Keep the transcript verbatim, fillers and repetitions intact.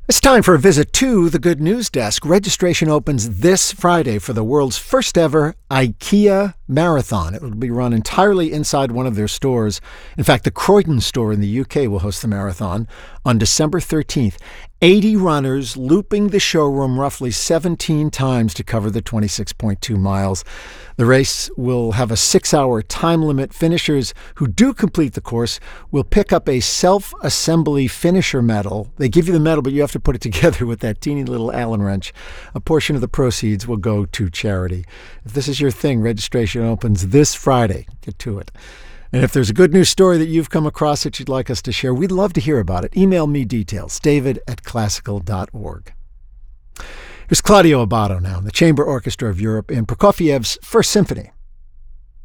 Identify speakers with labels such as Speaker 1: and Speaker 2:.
Speaker 1: It's time for a visit to the Good News Desk. Registration opens this Friday for the world's first ever IKEA Marathon. It will be run entirely inside one of their stores. In fact, the Croydon store in the U K will host the marathon on December thirteenth. eighty runners looping the showroom roughly seventeen times to cover the twenty-six point two miles. The race will have a six-hour time limit. Finishers who do complete the course will pick up a self-assembly finisher medal. They give you the medal, but you have to put it together with that teeny little Allen wrench. A portion of the proceeds will go to charity. If this is your thing, registration opens this Friday. Get to it. And if there's a good news story that you've come across that you'd like us to share, we'd love to hear about it. Email me details, david at classical dot org. Here's Claudio Abbado now, the Chamber Orchestra of Europe in Prokofiev's First Symphony.